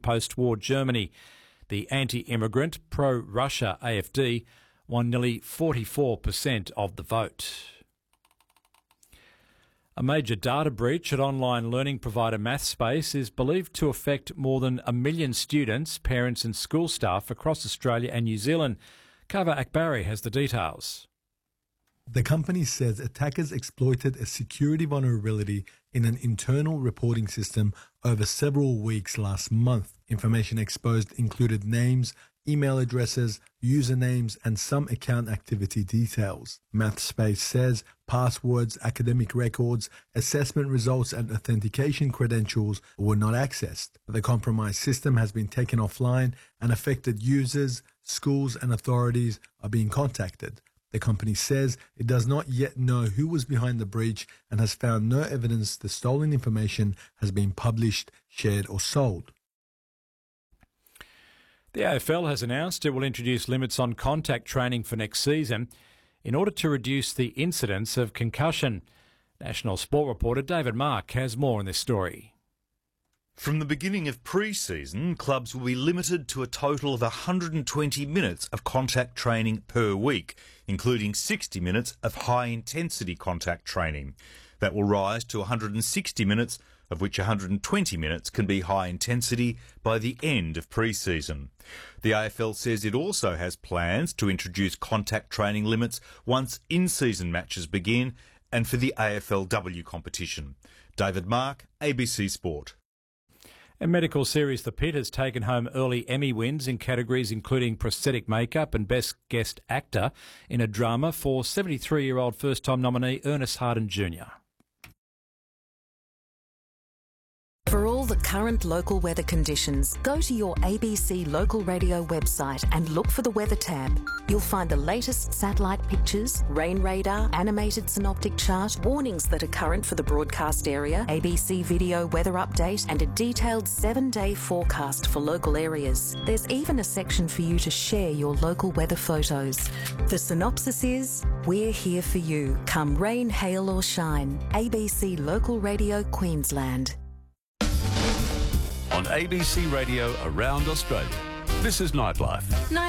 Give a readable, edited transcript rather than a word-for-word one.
post-war Germany. The anti-immigrant, pro-Russia AfD won nearly 44% of the vote. A major data breach at online learning provider MathSpace is believed to affect more than 1 million students, parents and school staff across Australia and New Zealand. Kava Akbari has the details. The company says attackers exploited a security vulnerability in an internal reporting system over several weeks last month. Information exposed included names, email addresses, usernames, and some account activity details. MathSpace says passwords, academic records, assessment results, and authentication credentials were not accessed. The compromised system has been taken offline, and affected users, schools, and authorities are being contacted. The company says it does not yet know who was behind the breach and has found no evidence the stolen information has been published, shared, or sold. The AFL has announced it will introduce limits on contact training for next season in order to reduce the incidence of concussion. National Sport reporter David Mark has more on this story. From the beginning of pre-season, clubs will be limited to a total of 120 minutes of contact training per week, including 60 minutes of high-intensity contact training. That will rise to 160 minutes, of which 120 minutes can be high intensity by the end of pre-season. The AFL says it also has plans to introduce contact training limits once in-season matches begin and for the AFLW competition. David Mark, ABC Sport. And medical series The Pit has taken home early Emmy wins in categories including prosthetic makeup and best guest actor in a drama for 73-year-old first-time nominee Ernest Harden Jr. For all the current local weather conditions, go to your ABC Local Radio website and look for the Weather tab. You'll find the latest satellite pictures, rain radar, animated synoptic chart, warnings that are current for the broadcast area, ABC video weather update, and a detailed 7-day forecast for local areas. There's even a section for you to share your local weather photos. The synopsis is, we're here for you, come rain, hail or shine. ABC Local Radio Queensland. On ABC Radio around Australia, this is Nightlife.